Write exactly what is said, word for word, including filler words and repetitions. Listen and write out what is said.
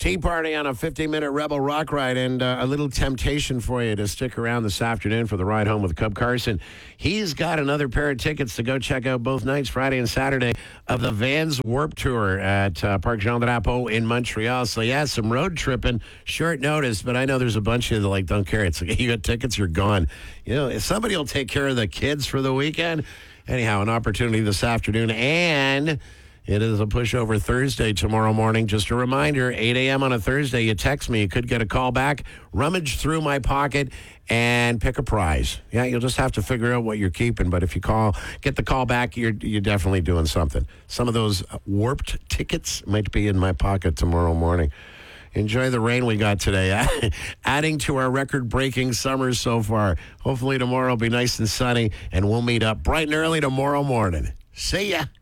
Tea party on a fifteen-minute Rebel Rock ride, and uh, a little temptation for you to stick around this afternoon for the ride home with Cub Carson. He's got another pair of tickets to go check out both nights, Friday and Saturday, of the Vans Warped Tour at uh, Parc Jean Drapeau in Montreal. So, yeah, some road tripping, short notice, but I know there's a bunch of you that, like, don't care. It's like, you got tickets, you're gone. You know, if somebody will take care of the kids for the weekend. Anyhow, an opportunity this afternoon, and it is a pushover Thursday tomorrow morning. Just a reminder, eight a.m. on a Thursday, you text me. You could get a call back, rummage through my pocket, and pick a prize. Yeah, you'll just have to figure out what you're keeping. But if you call, get the call back, you're, you're definitely doing something. Some of those warped tickets might be in my pocket tomorrow morning. Enjoy the rain we got today. Adding to our record-breaking summer so far. Hopefully tomorrow will be nice and sunny, and we'll meet up bright and early tomorrow morning. See ya.